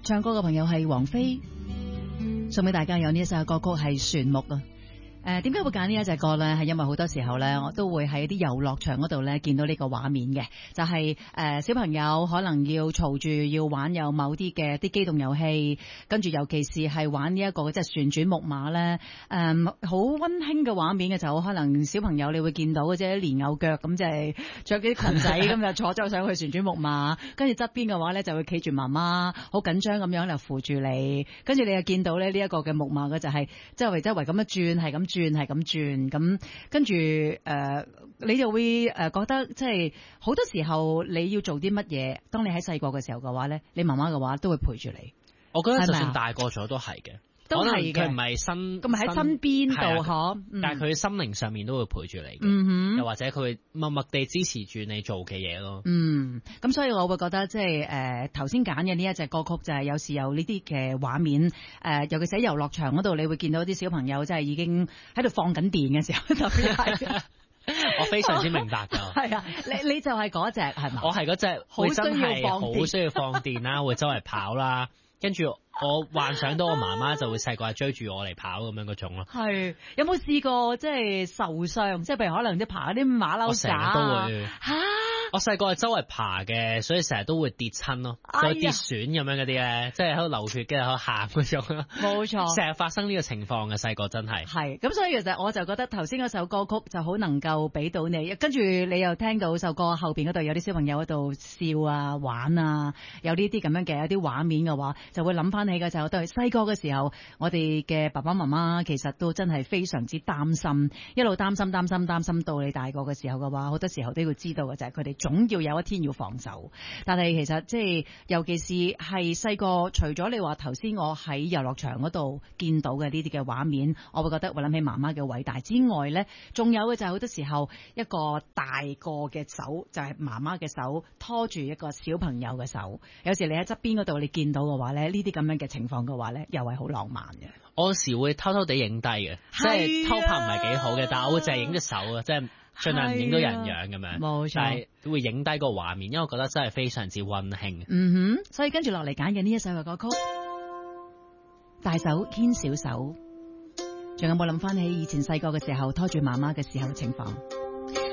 唱歌嘅朋友係王菲，送俾大家有呢一首歌曲係船木啊。點解會揀呢一隻歌呢？係因為好多時候呢，我都會喺啲遊樂場嗰度呢見到呢個畫面嘅，就係小朋友可能要嘈住要玩有某啲嘅啲機動遊戲，跟住尤其是係玩呢一個即係旋轉木馬呢，好溫馨嘅畫面嘅，就可能小朋友你會見到嘅啫，蓮藕腳咁就係着啲裙仔咁就坐咗上去旋轉木馬，跟住側邊嘅話呢，就會企住媽媽好緊張咁樣就扶住你，跟住你又見到咧呢一個嘅木馬嘅就係周圍咁樣轉係咁轉咁，跟住你就會覺得即係好多時候你要做啲乜嘢，當你喺細個嘅時候嘅話咧，你媽媽嘅話都會陪住你。 我覺得就算大個咗都係嘅， 都係嘅。 佢唔係身咁喺身邊度嗬， 但係佢心靈上面都會陪住你，又或者佢會默默地支持住你做嘅嘢咯。 咁所以我會覺得即係頭先揀嘅呢一隻歌曲就係有時有呢啲嘅畫面，尤其是喺遊樂場嗰度，你會見到啲小朋友即係已經喺度放緊電嘅時候，特別係。 我非常之明白㗎。 係啊，你就係嗰隻係嘛？ 我係嗰隻會真係好需要放電啦，會周圍跑啦，跟住我幻想到我媽媽就會細個係追住我嚟跑咁樣嗰種咯。 係有冇試過即係受傷？即係譬如可能即係爬啲馬騮架啊？ 都會我細個係周圍爬嘅，所以成日都會跌親咯，就跌損咁樣嗰啲咧，即係喺度流血跟住喺度喊嗰種咯。冇錯，成日發生呢個情況嘅細個真係。係咁，所以其實我就覺得頭先嗰首歌曲就好能夠俾到你，跟住你又聽到首歌後邊嗰度有啲小朋友喺度笑啊玩啊，有呢啲咁樣嘅一啲畫面嘅話，就會諗翻起嘅就都係細個嘅時候，我哋嘅爸爸媽媽其實都真係非常之擔心，一路擔心到你大個嘅時候嘅話，好多時候都要知道嘅就係佢哋總要有一天要放手。但係其實即係尤其是係細個，除咗你話頭先我喺遊樂場嗰度見到嘅呢啲嘅畫面，我會覺得會諗起媽媽嘅偉大之外呢，仲有嘅就係好多時候一個大個嘅手，就係媽媽嘅手拖住一個小朋友嘅手，有時你喺側邊嗰度你見到嘅話呢，呢啲咁樣嘅情況嘅話呢，又係好浪漫嘅。我有時會偷偷地影低嘅，即係偷拍唔係幾好嘅，但係我會淨係影隻手啊，即係盡量唔影到人樣咁樣。冇錯，但係會影低個畫面，因為我覺得真係非常之溫馨。所以跟住落嚟揀嘅呢一首嘅歌曲，大手牽小手，仲有冇諗翻起以前細個嘅時候拖住媽媽嘅時候嘅情況？